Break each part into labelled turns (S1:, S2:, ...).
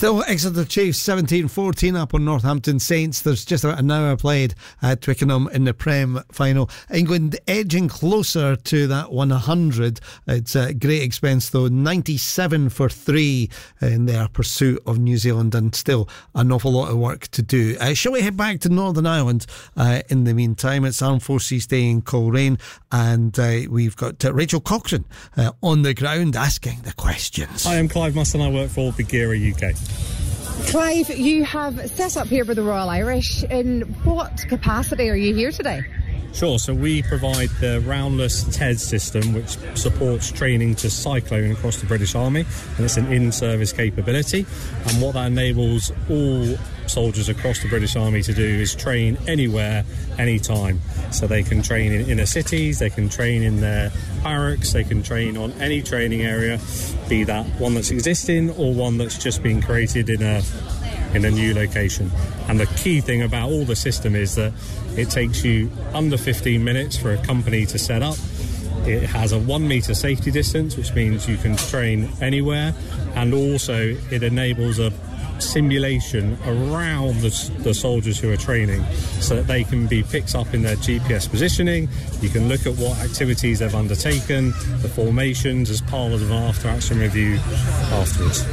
S1: Still Exeter Chiefs 17-14 up on Northampton Saints. There's just about an hour played at Twickenham in the Prem final. England edging closer to that 100. It's a great expense though, 97 for 3 in their pursuit of New Zealand, and still an awful lot of work to do. Shall we head back to Northern Ireland in the meantime? It's Armed Forces Day in Coleraine, and we've got Rachel Cochran on the ground asking the questions.
S2: Hi, I'm Clive Must and I work for Bagheera UK.
S3: Clive, you have set up here with the Royal Irish. In what capacity are you here today?
S2: Sure, so we provide the roundless TED system, which supports training to Cyclone across the British Army, and it's an in-service capability. And what that enables all soldiers across the British Army to do is train anywhere, anytime. So they can train in inner cities, they can train in their barracks, they can train on any training area, be that one that's existing or one that's just been created in a new location. And the key thing about all the system is that it takes you under 15 minutes for a company to set up. It has a 1 metre safety distance, which means you can train anywhere, and also it enables a simulation around the soldiers who are training so that they can be picked up in their GPS positioning. You can look at what activities they've undertaken, the formations, as part of an after-action review afterwards.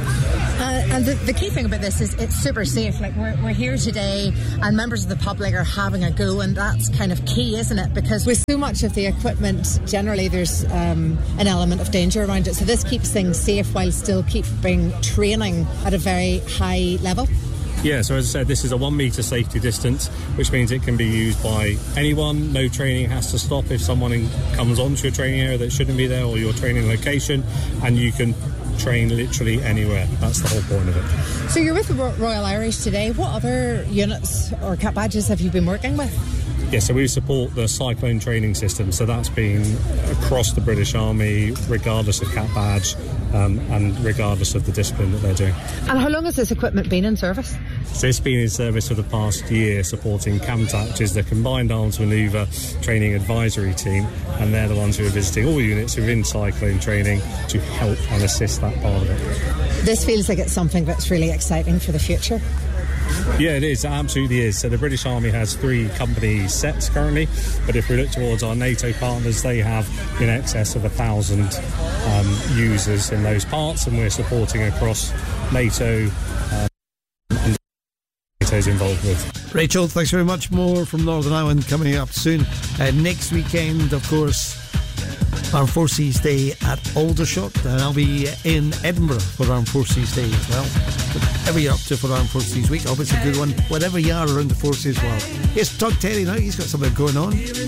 S3: And the key thing about this is it's super safe. Like we're here today and members of the public are having a go, and that's kind of key, isn't it? Because with so much of the equipment, generally there's an element of danger around it. So this keeps things safe while still keeping training at a very high level.
S2: Yeah, so as I said, this is a 1 metre safety distance, which means it can be used by anyone. No training has to stop if someone comes onto your training area that shouldn't be there, or your training location, and you can train literally anywhere. That's the whole point of it.
S3: So you're with the Royal Irish today. What other units or cap badges have you been working with?
S2: Yeah, so we support the Cyclone training system, so that's been across the British Army, regardless of cap badge and regardless of the discipline that they're doing.
S3: And how long has this equipment been in service?
S2: So it's been in service for the past year, supporting CAMTAC, which is the Combined Arms Manoeuvre Training Advisory Team, and they're the ones who are visiting all units who are in Cyclone training to help and assist that part of it.
S3: This feels like it's something that's really exciting for the future.
S2: Yeah, it is. It absolutely is. So the British Army has 3 company sets currently, but if we look towards our NATO partners, they have in excess of 1,000 users in those parts, and we're supporting across NATO and NATO's involved with.
S1: Rachel, thanks very much. More from Northern Ireland coming up soon. Next weekend, of course, Armed Forces Day at Aldershot, and I'll be in Edinburgh for Armed Forces Day as well. Whatever you're up to for Armed Forces Week, I hope it's a good one, whatever you are around the forces world. Here's Todd Terry now, he's got something going on.